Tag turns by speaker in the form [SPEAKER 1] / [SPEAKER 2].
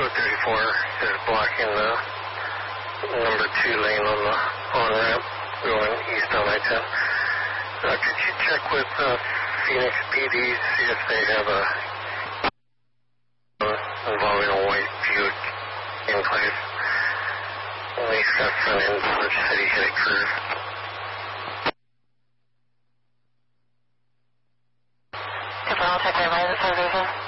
[SPEAKER 1] 234 is blocking the number 2 lane on the on-ramp going east on I-10. Could you check with Phoenix PD, see if they have a involving a white Buick enclave? They got front end Dodge City hit a curve.
[SPEAKER 2] I'll check my license.